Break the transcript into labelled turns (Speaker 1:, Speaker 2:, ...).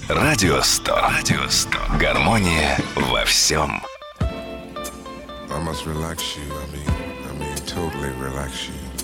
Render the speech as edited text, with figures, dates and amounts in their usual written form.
Speaker 1: Радио 100. Радио 100. Гармония во всем.
Speaker 2: I must relax you. I mean, totally relax you.